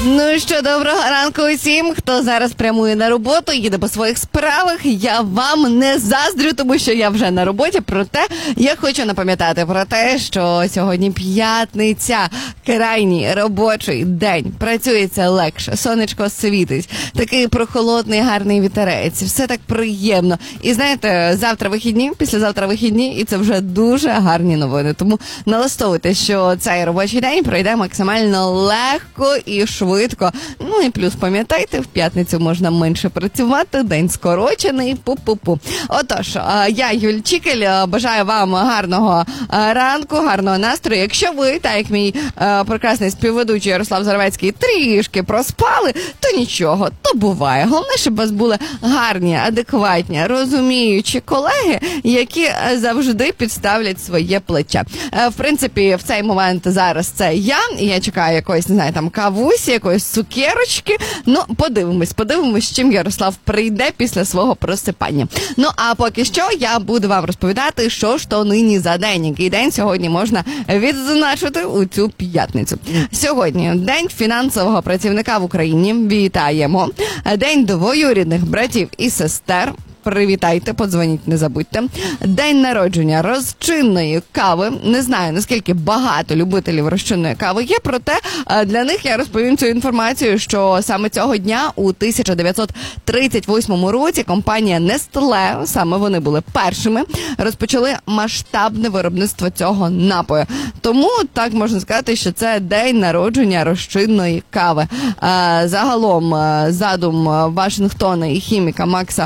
Ну що, доброго ранку усім, хто зараз прямує на роботу, їде по своїх справах. Я вам не заздрю, тому що я вже на роботі. Проте я хочу напам'ятати про те, що сьогодні п'ятниця, крайній робочий день. Працюється легше, сонечко світить, такий прохолодний, гарний вітерець. Все так приємно. І знаєте, завтра вихідні, післязавтра вихідні, і це вже дуже гарні новини. Тому налаштовуйте, що цей робочий день пройде максимально легко і швидко. Ну і плюс пам'ятайте, в п'ятницю можна менше працювати, день скорочений, пу-пу-пу. Отож, я, Юль Чікель, бажаю вам гарного ранку, гарного настрою. Якщо ви, так як мій прекрасний співведучий Ярослав Зарвецький, трішки проспали, то нічого, то буває. Головне, щоб у вас були гарні, адекватні, розуміючі колеги, які завжди підставлять своє плече. В принципі, в цей момент зараз це я, і я чекаю якоїсь, не знаю, там кавусі, якоїсь цукерочки. Ну, подивимось, з чим Ярослав прийде після свого просипання. Ну, а поки що я буду вам розповідати, що ж то нині за день, який день сьогодні можна відзначити у цю п'ятницю. Сьогодні День фінансового працівника в Україні. Вітаємо. День двоюрідних братів і сестер. Привітайте, подзвоніть, не забудьте. День народження розчинної кави. Не знаю, наскільки багато любителів розчинної кави є, проте для них я розповім цю інформацію, що саме цього дня у 1938 році компанія Nestlé, саме вони були першими, розпочали масштабне виробництво цього напою. Тому так можна сказати, що це день народження розчинної кави. Загалом задум Вашингтона і хіміка Макса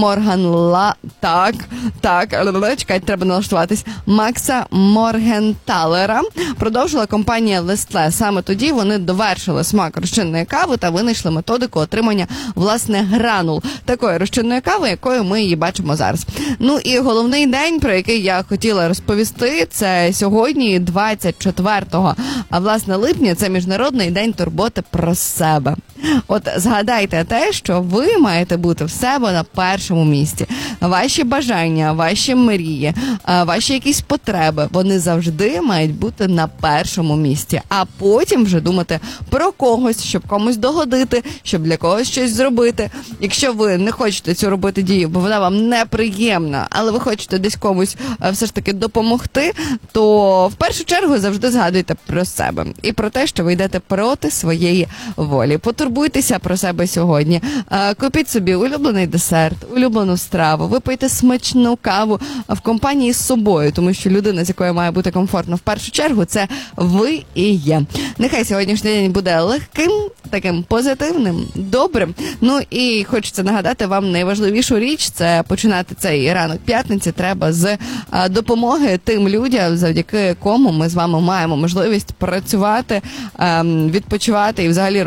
чекайте, треба налаштуватись. Макса Моргенталера продовжила компанія Nestlé. Саме тоді вони довершили смак розчинної кави та винайшли методику отримання, власне, гранул такої розчинної кави, якою ми її бачимо зараз. Ну і головний день, про який я хотіла розповісти, це сьогодні, 24 липня, це Міжнародний день турботи про себе. От згадайте те, що ви маєте бути в себе на першому місці. Ваші бажання, ваші мрії, ваші якісь потреби, вони завжди мають бути на першому місці. А потім вже думати про когось, щоб комусь догодити, щоб для когось щось зробити. Якщо ви не хочете цю робити дію, бо вона вам неприємна, але ви хочете десь комусь все ж таки допомогти, то в першу чергу завжди згадуйте про себе. І про те, що ви йдете проти своєї волі. Потурбуйтеся про себе сьогодні. Купіть собі улюблений десерт, улюблену страву, випийте смачну каву в компанії з собою, тому що людина, з якою має бути комфортно в першу чергу, це ви і є. Нехай сьогоднішній день буде легким, таким позитивним, добрим. Ну і хочеться нагадати вам найважливішу річ, це починати цей ранок п'ятниці треба з допомоги тим людям, завдяки кому ми з вами маємо можливість працювати, відпочивати і взагалі